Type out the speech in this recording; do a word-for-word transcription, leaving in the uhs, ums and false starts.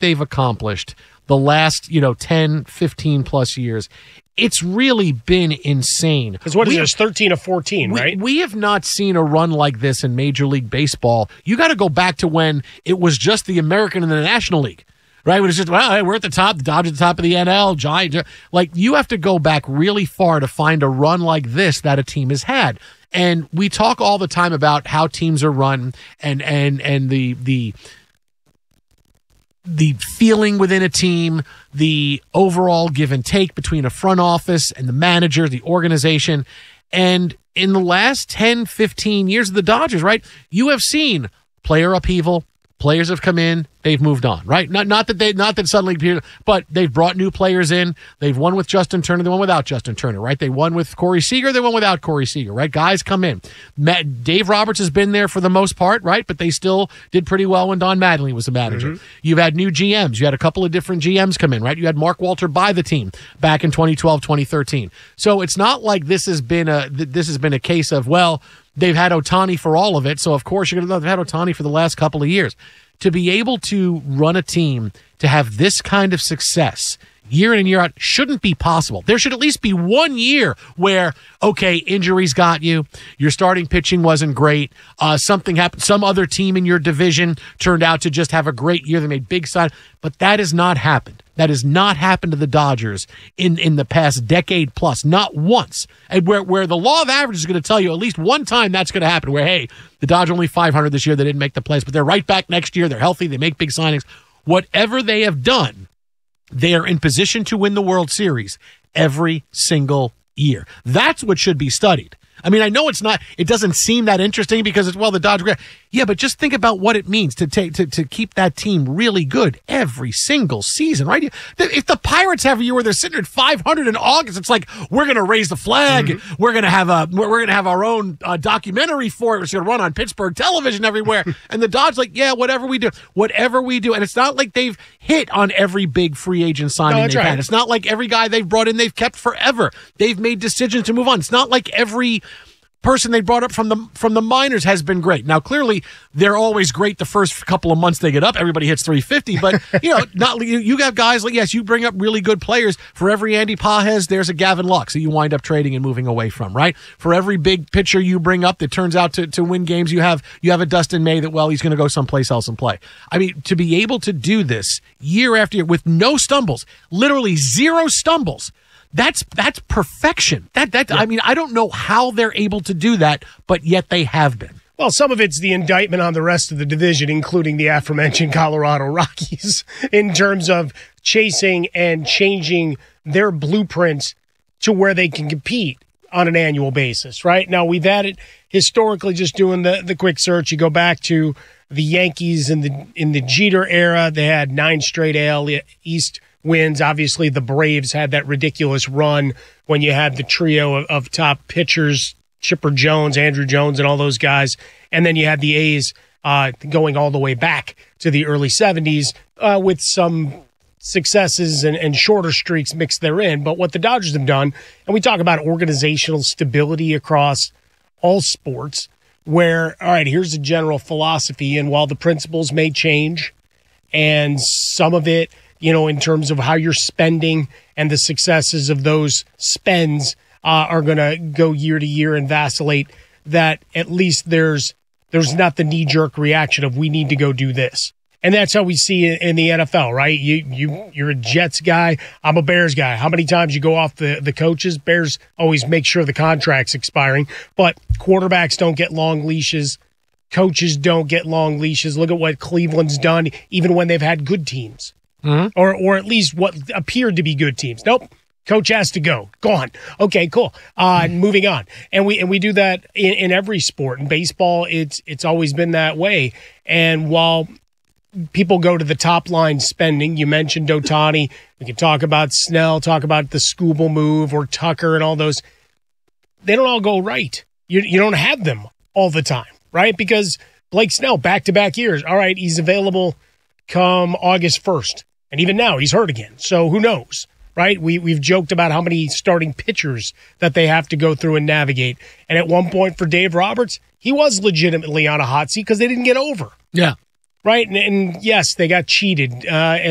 they've accomplished the last, you know, ten, fifteen plus years, it's really been insane. Because what is we, this, thirteen of fourteen, we, right? We have not seen a run like this in Major League Baseball. You got to go back to when it was just the American and the National League, right? When it's just, well, hey, we're at the top, the Dodgers at the top of the N L, Giants. Like, you have to go back really far to find a run like this that a team has had. And we talk all the time about how teams are run and and and the the the feeling within a team, the overall give and take between a front office and the manager, the organization. And in the last ten, fifteen years of the Dodgers, right, you have seen player upheaval. Players have come in, they've moved on, right? Not not that they not that suddenly, but they've brought new players in. They've won with Justin Turner, they won without Justin Turner, right? They won with Corey Seager, they won without Corey Seager, right? Guys come in. Matt, Dave Roberts has been there for the most part, right? But they still did pretty well when Don Mattingly was the manager. Mm-hmm. You've had new G Ms. You had a couple of different G Ms come in, right? You had Mark Walter buy the team back in twenty twelve, twenty thirteen. So it's not like this has been a this has been a case of, well, they've had Ohtani for all of it, so of course you're going to know they've had Ohtani for the last couple of years. To be able to run a team to have this kind of success year in and year out shouldn't be possible. There should at least be one year where, okay, injuries got you, your starting pitching wasn't great, uh, something happened, some other team in your division turned out to just have a great year, they made big sign, but that has not happened. That has not happened to the Dodgers in, in the past decade plus, not once. And where, where the law of averages is going to tell you at least one time that's going to happen, where, hey, the Dodgers are only five hundred this year, they didn't make the plays, but they're right back next year, they're healthy, they make big signings. Whatever they have done, they are in position to win the World Series every single year. That's what should be studied. I mean, I know it's not, it doesn't seem that interesting because it's, well, the Dodgers, yeah, but just think about what it means to take, to, to keep that team really good every single season, right? If the Pirates have a year where they're sitting at five hundred in August, it's like, we're going to raise the flag. Mm-hmm. We're going to have a, we're, we're going to have our own uh, documentary for it. It's going to run on Pittsburgh television everywhere. And the Dodgers, like, yeah, whatever we do, whatever we do. And it's not like they've hit on every big free agent signing no, they've right. had. It's not like every guy they've brought in, they've kept forever. They've made decisions to move on. It's not like every person they brought up from the from the minors has been great. Now, clearly, they're always great the first couple of months they get up. Everybody hits three fifty, but you know, not you, you have guys like, yes, you bring up really good players. For every Andy Pages, there's a Gavin Lux that you wind up trading and moving away from, right? For every big pitcher you bring up that turns out to, to win games, you have you have a Dustin May that, well, he's going to go someplace else and play. I mean, to be able to do this year after year with no stumbles, literally zero stumbles, That's that's perfection. That that yeah. I mean, I don't know how they're able to do that, but yet they have been. Well, some of it's the indictment on the rest of the division, including the aforementioned Colorado Rockies, in terms of chasing and changing their blueprints to where they can compete on an annual basis, right? Now, we've had it historically, just doing the, the quick search. You go back to the Yankees in the in the Jeter era. They had nine straight A L East wins. Obviously, the Braves had that ridiculous run when you had the trio of, of top pitchers, Chipper Jones, Andrew Jones, and all those guys. And then you had the A's uh, going all the way back to the early seventies uh, with some successes and, and shorter streaks mixed therein. But what the Dodgers have done, and we talk about organizational stability across all sports, where, all right, here's a general philosophy, and while the principles may change, and some of it, you know, in terms of how you're spending and the successes of those spends uh, are going to go year to year and vacillate, that at least there's there's not the knee-jerk reaction of we need to go do this. And that's how we see it in the N F L, right? You, you, you're a Jets guy. I'm a Bears guy. How many times you go off the, the coaches? Bears always make sure the contract's expiring, but quarterbacks don't get long leashes. Coaches don't get long leashes. Look at what Cleveland's done, even when they've had good teams. Mm-hmm. Or or at least what appeared to be good teams. Nope. Coach has to go. Gone. Okay, cool. Uh, mm-hmm. Moving on. And we and we do that in, in every sport. In baseball, it's it's always been that way. And while people go to the top line spending, you mentioned Ohtani. We can talk about Snell, talk about the Skubal move or Tucker and all those. They don't all go right. You you don't have them all the time, right? Because Blake Snell, back-to-back years. All right, he's available come August first. And even now, he's hurt again. So who knows, right? We, we've joked about how many starting pitchers that they have to go through and navigate. And at one point for Dave Roberts, he was legitimately on a hot seat because they didn't get over. Yeah. Right? And, and yes, they got cheated. Uh,